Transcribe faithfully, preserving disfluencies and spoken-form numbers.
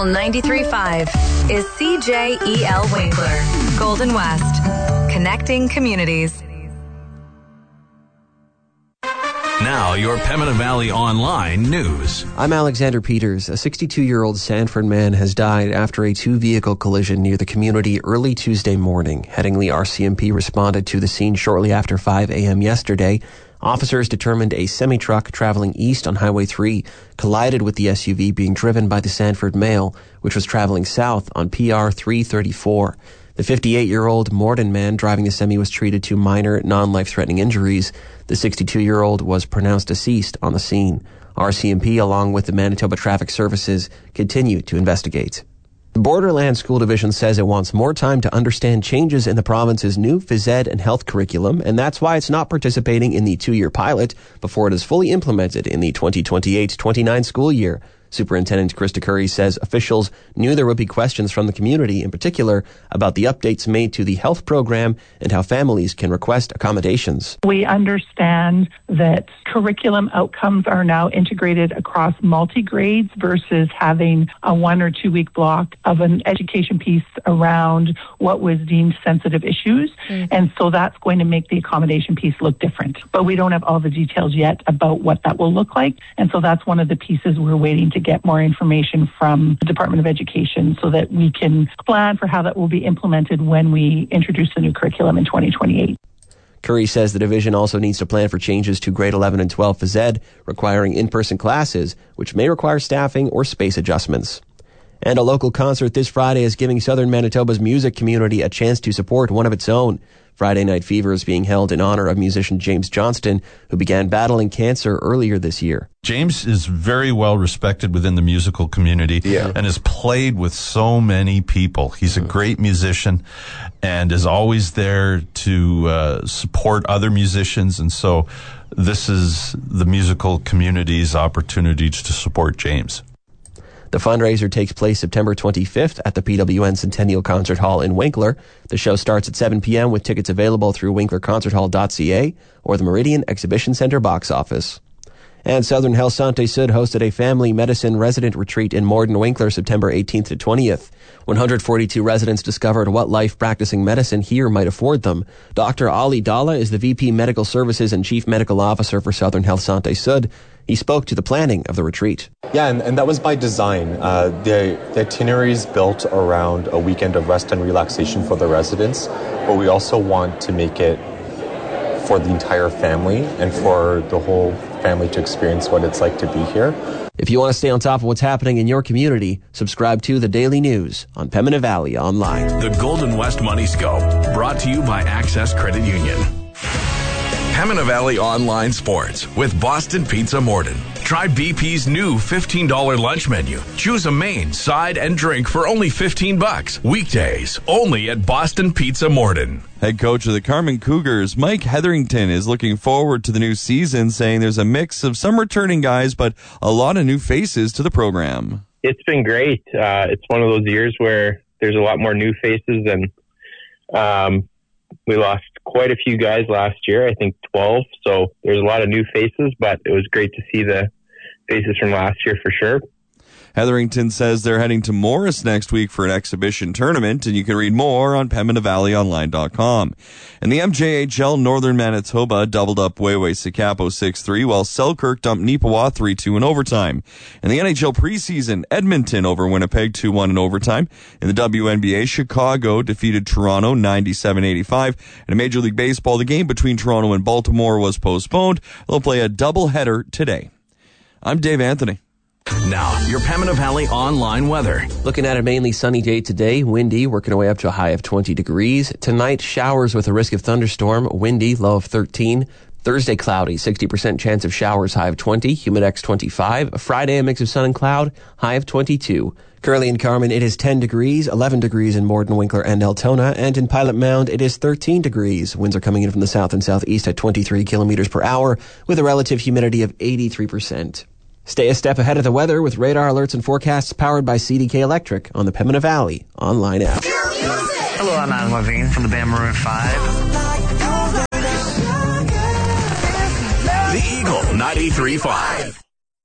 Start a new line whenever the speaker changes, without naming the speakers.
Eagle ninety-three point five is C J E L Winkler, Golden West, connecting communities.
Now, your Pembina Valley Online news.
I'm Alexander Peters. A sixty-two-year-old Sanford man has died after a two-vehicle collision near the community early Tuesday morning. Headingley R C M P responded to the scene shortly after five a.m. yesterday. Officers determined a semi-truck traveling east on Highway three collided with the S U V being driven by the Sanford Mail, which was traveling south on P R three thirty-four. The fifty-eight-year-old Morden man driving the semi was treated to minor, non-life-threatening injuries. The sixty-two-year-old was pronounced deceased on the scene. R C M P, along with the Manitoba Traffic Services, continue to investigate. The Borderland School Division says it wants more time to understand changes in the province's new phys ed and health curriculum, and that's why it's not participating in the two-year pilot before it is fully implemented in the twenty twenty-eight twenty-nine school year. Superintendent Krista Curry says officials knew there would be questions from the community, in particular about the updates made to the health program and how families can request accommodations.
We understand that curriculum outcomes are now integrated across multi-grades versus having a one or two week block of an education piece around what was deemed sensitive issues. Mm. And so that's going to make the accommodation piece look different. But we don't have all the details yet about what that will look like. And so that's one of the pieces we're waiting to get more information from the Department of Education so that we can plan for how that will be implemented when we introduce the new curriculum in twenty twenty-eight.
Curry says the division also needs to plan for changes to grade eleven and twelve phys ed, requiring in-person classes, which may require staffing or space adjustments. And a local concert this Friday is giving Southern Manitoba's music community a chance to support one of its own. Friday Night Fever is being held in honor of musician James Johnston, who began battling cancer earlier this year.
James is very well respected within the musical community yeah. and has played with so many people. He's a great musician and is always there to uh, support other musicians. And so this is the musical community's opportunity to support James.
The fundraiser takes place September twenty-fifth at the P W N Centennial Concert Hall in Winkler. The show starts at seven p.m. with tickets available through winkler concert hall dot c a or the Meridian Exhibition Center box office. And Southern Health Santé Sud hosted a family medicine resident retreat in Morden Winkler September eighteenth to twentieth. one hundred forty-two residents discovered what life practicing medicine here might afford them. Doctor Ali Dalla is the V P Medical Services and Chief Medical Officer for Southern Health Santé Sud. He spoke to the planning of the retreat.
Yeah, and, and that was by design. Uh, the, the itinerary is built around a weekend of rest and relaxation for the residents, but we also want to make it for the entire family and for the whole family to experience what it's like to be here.
If you want to stay on top of what's happening in your community, subscribe to The Daily News on Pembina Valley Online.
The Golden West Money Scope, brought to you by Access Credit Union. Pembina Valley Online Sports with Boston Pizza Morden. Try B P's new fifteen dollars lunch menu. Choose a main, side, and drink for only fifteen bucks. Weekdays, only at Boston Pizza Morden.
Head coach of the Carman Cougars, Mike Hetherington, is looking forward to the new season, saying there's a mix of some returning guys, but a lot of new faces to the program.
It's been great. Uh, it's one of those years where there's a lot more new faces, and um, we lost quite a few guys last year, I think twelve. So there's a lot of new faces, but it was great to see the faces from last year for sure.
Hetherington says they're heading to Morris next week for an exhibition tournament, and you can read more on pembina valley online dot com. And the M J H L Northern Manitoba doubled up Wayway-Sikapo six three, while Selkirk dumped Neepawa three two in overtime. In the N H L preseason, Edmonton over Winnipeg two one in overtime. In the W N B A, Chicago defeated Toronto ninety-seven eighty-five. And in Major League Baseball, the game between Toronto and Baltimore was postponed. They'll play a doubleheader today. I'm Dave Anthony.
Now, your Pembina Valley Online weather.
Looking at a mainly sunny day today, windy, working our way up to a high of twenty degrees. Tonight, showers with a risk of thunderstorm, windy, low of thirteen. Thursday, cloudy, sixty percent chance of showers, high of twenty, Humidex twenty-five. Friday, a mix of sun and cloud, high of twenty-two. Currently in Carman, it is ten degrees, eleven degrees in Morden, Winkler, and Altona, and in Pilot Mound, it is thirteen degrees. Winds are coming in from the south and southeast at twenty-three kilometers per hour, with a relative humidity of eighty-three percent. Stay a step ahead of the weather with radar alerts and forecasts powered by C D K Electric on the Pembina Valley online app.
Hello, I'm Adam Levine from the Band Maroon five.
The Eagle ninety-three point five.